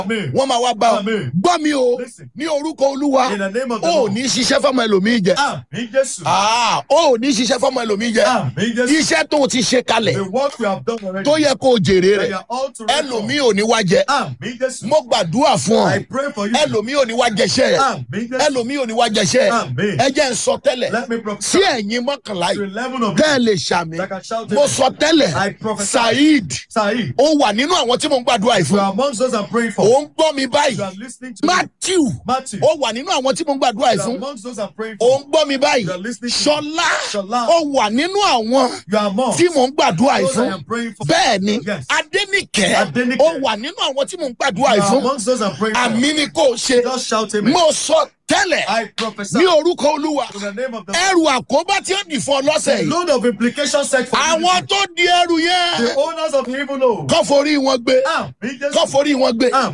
Amen. wọ́n máa wá bá ọ. Amen. Gbọ́ mi o, Listen. ní orúkọ Olúwa, In the name of the ó Lord. ní ṣiṣẹ́ fọ́mọ ẹlòmíì jẹ. Amen. Jesus. Ó ní ṣiṣẹ́ fọ́mọ ẹlòmíì jẹ. Amen. Jesus. Iṣẹ́ tó o ti ṣe kalẹ̀ The work we have done already. tó yẹ kó o jèrè That rẹ̀, you are all to record. ẹlòmíì ò ní wá jẹ. Amen. Jesus. Mo gbàdúrà fún I ọ, pray for you. ẹlòmíì ò ní wá jẹṣẹ́ ẹ̀. Amen. Jesus. Ẹlòmíì ò ní wá jẹṣẹ́ ẹ̀. Amen. Ẹ jẹ́ ń sọ tẹ́lẹ̀ Let me sí prophesy ẹ̀yin mọ́kànlá to yìí 11 of tẹ́ ẹ you lè ṣàmì. that can shout Mo amen. sọ tẹ́lẹ̀, I prophesy. Saheed, Saheed, ó wà nínú àwọn tí mo ń gbàdúrà yìí you fún. are amongst those I'm praying for. Ó ń gbọ́ mi You báyìí. are listening to me. Matthew, Matthew, ó wà nínú àwọn tí mo ń gbàdúrà yìí you are fún. amongst those I'm praying Ó for. ń gbọ́ mi báyìí. You are listening to me. Ṣọlá, Ṣọlá, ó wà nínú àwọn you are amongst tí mo ń gbàdúrà yìí those I fún. am praying for. Bẹ́ẹ̀ ni, Yes. Adéníkẹ́, Adéníkẹ́. ó wà nínú àwọn tí mo ń gbàdúrà You yìí are fún. amongst those I'm praying for. Àmì ni kò ṣe. Just shout amen. Mo sọ tẹ́lẹ̀ I prophesy ní orúkọ Olúwa. in the name of the Ẹrù àkóbá tí ó dì fún ọ lọ́sẹ̀ The yìí. load of implications set for you. Àwọn tó di ẹrù yẹn, The owners of the evil load. kọ́ forí wọn gbé. Amen. Kọ́ forí wọn gbé.